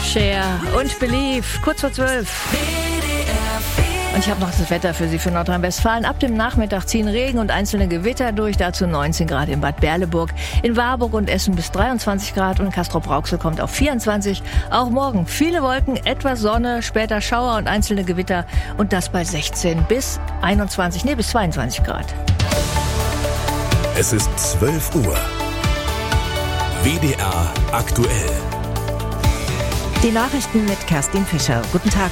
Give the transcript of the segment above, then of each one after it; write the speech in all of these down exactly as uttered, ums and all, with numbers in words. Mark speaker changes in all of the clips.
Speaker 1: Cher und Believe, kurz vor zwölf. Und ich habe noch das Wetter für Sie für Nordrhein-Westfalen. Ab dem Nachmittag ziehen Regen und einzelne Gewitter durch. Dazu neunzehn Grad in Bad Berleburg, in Warburg und Essen bis dreiundzwanzig Grad und in Castrop-Rauxel kommt auf vierundzwanzig. Auch morgen viele Wolken, etwas Sonne, später Schauer und einzelne Gewitter. Und das bei sechzehn bis einundzwanzig, nee, bis zweiundzwanzig Grad.
Speaker 2: Es ist zwölf Uhr. W D R aktuell.
Speaker 3: Die Nachrichten mit Kerstin Fischer. Guten Tag.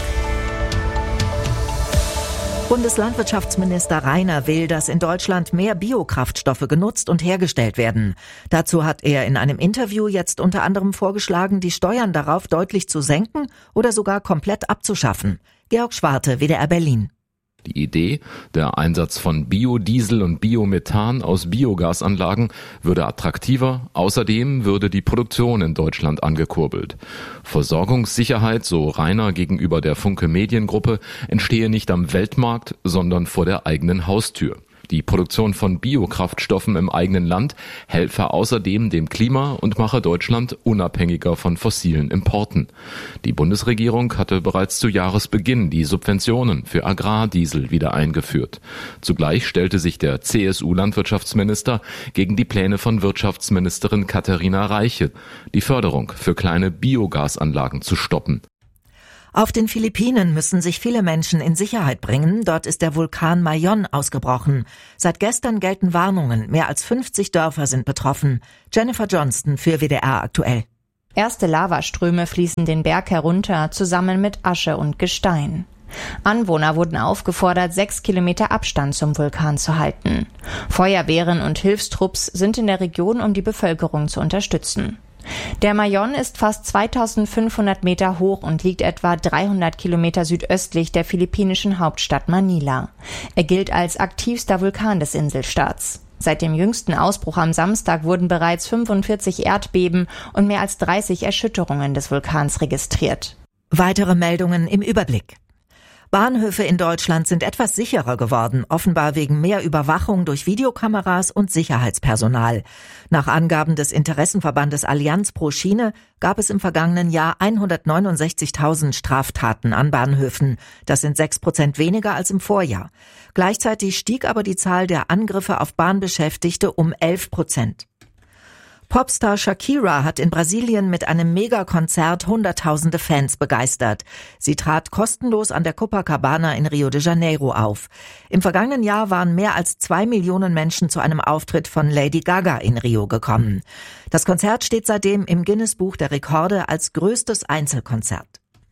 Speaker 3: Bundeslandwirtschaftsminister Rainer will, dass in Deutschland mehr Biokraftstoffe genutzt und hergestellt werden. Dazu hat er in einem Interview jetzt unter anderem vorgeschlagen, die Steuern darauf deutlich zu senken oder sogar komplett abzuschaffen. Georg Schwarte, W D R Berlin.
Speaker 4: Die Idee, der Einsatz von Biodiesel und Biomethan aus Biogasanlagen würde attraktiver. Außerdem würde die Produktion in Deutschland angekurbelt. Versorgungssicherheit, so Rainer gegenüber der Funke Mediengruppe, entstehe nicht am Weltmarkt, sondern vor der eigenen Haustür. Die Produktion von Biokraftstoffen im eigenen Land helfe außerdem dem Klima und mache Deutschland unabhängiger von fossilen Importen. Die Bundesregierung hatte bereits zu Jahresbeginn die Subventionen für Agrardiesel wieder eingeführt. Zugleich stellte sich der C S U-Landwirtschaftsminister gegen die Pläne von Wirtschaftsministerin Katharina Reiche, die Förderung für kleine Biogasanlagen zu stoppen.
Speaker 3: Auf den Philippinen müssen sich viele Menschen in Sicherheit bringen. Dort ist der Vulkan Mayon ausgebrochen. Seit gestern gelten Warnungen. Mehr als fünfzig Dörfer sind betroffen. Jennifer Johnston für W D R aktuell.
Speaker 5: Erste Lavaströme fließen den Berg herunter, zusammen mit Asche und Gestein. Anwohner wurden aufgefordert, sechs Kilometer Abstand zum Vulkan zu halten. Feuerwehren und Hilfstrupps sind in der Region, um die Bevölkerung zu unterstützen. Der Mayon ist fast zweitausendfünfhundert Meter hoch und liegt etwa dreihundert Kilometer südöstlich der philippinischen Hauptstadt Manila. Er gilt als aktivster Vulkan des Inselstaats. Seit dem jüngsten Ausbruch am Samstag wurden bereits fünfundvierzig Erdbeben und mehr als dreißig Erschütterungen des Vulkans registriert.
Speaker 3: Weitere Meldungen im Überblick. Bahnhöfe in Deutschland sind etwas sicherer geworden, offenbar wegen mehr Überwachung durch Videokameras und Sicherheitspersonal. Nach Angaben des Interessenverbandes Allianz pro Schiene gab es im vergangenen Jahr hundertneunundsechzigtausend Straftaten an Bahnhöfen. Das sind sechs Prozent weniger als im Vorjahr. Gleichzeitig stieg aber die Zahl der Angriffe auf Bahnbeschäftigte um elf Prozent. Popstar Shakira hat in Brasilien mit einem Megakonzert hunderttausende Fans begeistert. Sie trat kostenlos an der Copacabana in Rio de Janeiro auf. Im vergangenen Jahr waren mehr als zwei Millionen Menschen zu einem Auftritt von Lady Gaga in Rio gekommen. Das Konzert steht seitdem im Guinness-Buch der Rekorde als größtes Einzelkonzert.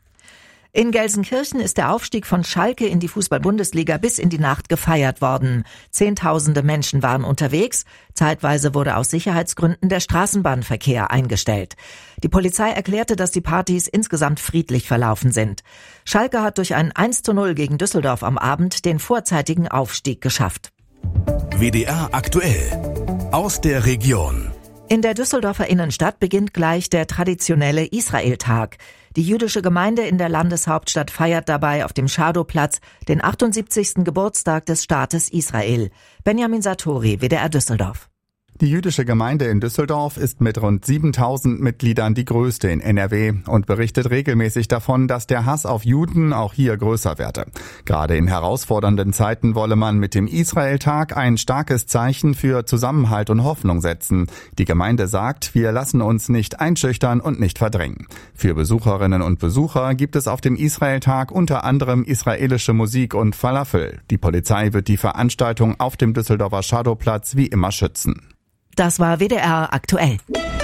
Speaker 3: In Gelsenkirchen ist der Aufstieg von Schalke in die Fußball-Bundesliga bis in die Nacht gefeiert worden. Zehntausende Menschen waren unterwegs. Zeitweise wurde aus Sicherheitsgründen der Straßenbahnverkehr eingestellt. Die Polizei erklärte, dass die Partys insgesamt friedlich verlaufen sind. Schalke hat durch ein eins zu null gegen Düsseldorf am Abend den vorzeitigen Aufstieg geschafft.
Speaker 2: W D R aktuell. Aus der Region.
Speaker 3: In der Düsseldorfer Innenstadt beginnt gleich der traditionelle Israel-Tag. Die jüdische Gemeinde in der Landeshauptstadt feiert dabei auf dem Schadowplatz den achtundsiebzigsten Geburtstag des Staates Israel. Benjamin Satori, W D R Düsseldorf.
Speaker 6: Die jüdische Gemeinde in Düsseldorf ist mit rund siebentausend Mitgliedern die größte in N R W und berichtet regelmäßig davon, dass der Hass auf Juden auch hier größer werde. Gerade in herausfordernden Zeiten wolle man mit dem Israel-Tag ein starkes Zeichen für Zusammenhalt und Hoffnung setzen. Die Gemeinde sagt, wir lassen uns nicht einschüchtern und nicht verdrängen. Für Besucherinnen und Besucher gibt es auf dem Israel-Tag unter anderem israelische Musik und Falafel. Die Polizei wird die Veranstaltung auf dem Düsseldorfer Schadowplatz wie immer schützen.
Speaker 3: Das war W D R aktuell.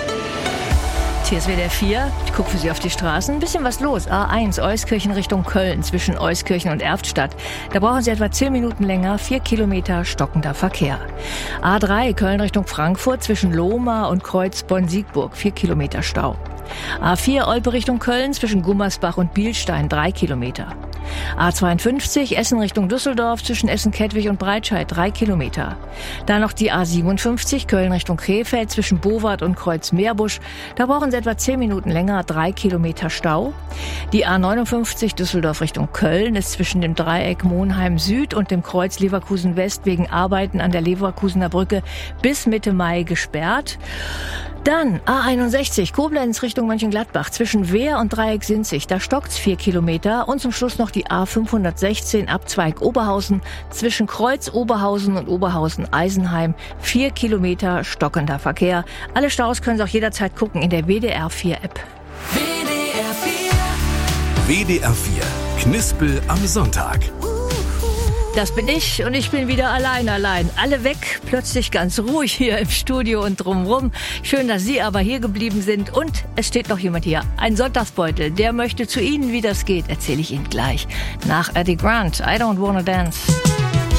Speaker 1: Hier ist W D R vier. Ich gucke für Sie auf die Straßen. Ein bisschen was los. A eins, Euskirchen Richtung Köln, zwischen Euskirchen und Erftstadt. Da brauchen Sie etwa zehn Minuten länger, vier Kilometer stockender Verkehr. A drei, Köln Richtung Frankfurt, zwischen Lohmar und Kreuz Bonn-Siegburg, vier Kilometer Stau. A vier, Olpe Richtung Köln, zwischen Gummersbach und Bielstein, drei Kilometer. A zweiundfünfzig, Essen Richtung Düsseldorf, zwischen Essen-Kettwig und Breitscheid, drei Kilometer. Dann noch die A siebenundfünfzig, Köln Richtung Krefeld, zwischen Bowart und Kreuz-Meerbusch. Da brauchen Sie etwa zehn Minuten länger, drei Kilometer Stau. Die A neunundfünfzig, Düsseldorf Richtung Köln, ist zwischen dem Dreieck Monheim Süd und dem Kreuz Leverkusen West wegen Arbeiten an der Leverkusener Brücke bis Mitte Mai gesperrt. Dann A einundsechzig, Koblenz Richtung Mönchengladbach, zwischen Wehr und Dreieck-Sinzig, da stockt's vier Kilometer. Und zum Schluss noch die A fünfhundertsechzehn, Abzweig Oberhausen, zwischen Kreuz Oberhausen und Oberhausen-Eisenheim, vier Kilometer stockender Verkehr. Alle Staus können Sie auch jederzeit gucken in der W D R vier App.
Speaker 2: W D R vier. W D R vier, Knispel am Sonntag.
Speaker 1: Das bin ich und ich bin wieder allein, allein. Alle weg, plötzlich ganz ruhig hier im Studio und drumrum. Schön, dass Sie aber hier geblieben sind. Und es steht noch jemand hier. Ein Sonntagsbeutel, der möchte zu Ihnen, wie das geht, erzähle ich Ihnen gleich. Nach Eddie Grant, I Don't Wanna Dance.